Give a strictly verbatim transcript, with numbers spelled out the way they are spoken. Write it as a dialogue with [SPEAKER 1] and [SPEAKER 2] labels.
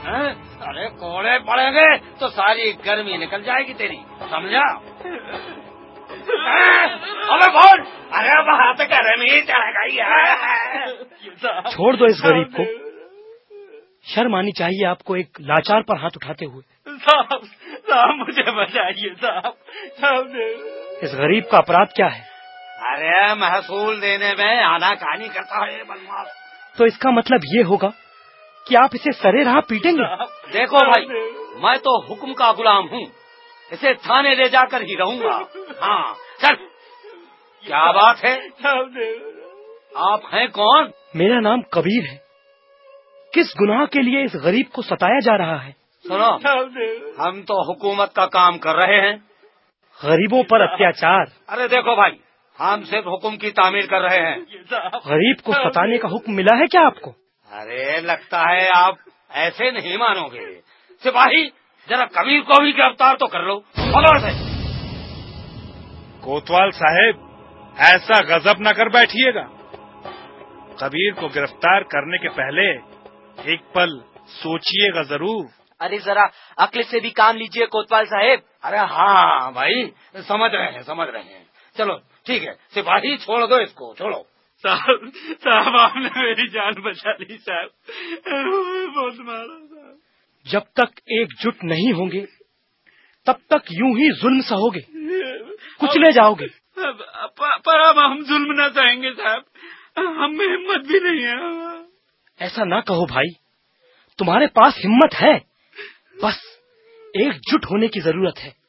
[SPEAKER 1] हैं? अरे कोड़े पड़ेंगे तो सारी गर्मी निकल जाएगी तेरी, समझा? अबे बोल, अरे बात गर्मी चढ़ गई है।
[SPEAKER 2] छोड़ दो इस गरीब को, शर्म आनी चाहिए आपको एक लाचार पर हाथ उठाते हुए।
[SPEAKER 1] साहब, साहब मुझे बचाइए साहब, साहब।
[SPEAKER 2] इस गरीब का अपराध क्या है?
[SPEAKER 1] अरे महसूल देने में आनाकानी करता है बदमाश।
[SPEAKER 2] तो इसका मतलब ये होगा कि आप इसे सरे राह पीटेंगे?
[SPEAKER 1] देखो भाई, मैं तो हुक्म का गुलाम हूँ, इसे थाने ले जाकर ही रहूंगा। हाँ चल। क्या बात है? आप हैं कौन?
[SPEAKER 2] मेरा नाम कबीर है। किस गुनाह के लिए इस गरीब को सताया जा रहा है?
[SPEAKER 1] सुनो, हम तो हुकूमत का काम कर रहे हैं।
[SPEAKER 2] गरीबों पर अत्याचार?
[SPEAKER 1] अरे देखो भाई, हम सिर्फ हुक्म की तामीर कर रहे हैं।
[SPEAKER 2] गरीब को सताने का हुक्म मिला है क्या आपको?
[SPEAKER 1] अरे लगता है आप ऐसे नहीं मानोगे। सिपाही, जरा कबीर को भी गिरफ्तार तो कर लो। पकड़ से।
[SPEAKER 3] कोतवाल साहब, ऐसा गजब न कर बैठिएगा। कबीर को गिरफ्तार करने के पहले एक पल सोचिएगा जरूर।
[SPEAKER 4] अरे जरा अक्ल से भी काम लीजिए कोतवाल साहब।
[SPEAKER 1] अरे हाँ भाई, समझ रहे हैं समझ रहे हैं। चलो ठीक है सिपाही, छोड़ दो इसको, छोड़ो।
[SPEAKER 5] साहब, साहब आपने मेरी जान बचा ली साहब, बहुत मारा साहब।
[SPEAKER 2] जब तक एकजुट नहीं होंगे तब तक यूं ही जुल्म सहोगे, कुचले जाओगे।
[SPEAKER 5] पर अब हम जुल्म न सहेंगे साहब, हम में हिम्मत भी नहीं है।
[SPEAKER 2] ऐसा ना कहो भाई, तुम्हारे पास हिम्मत है, बस एकजुट होने की जरूरत है।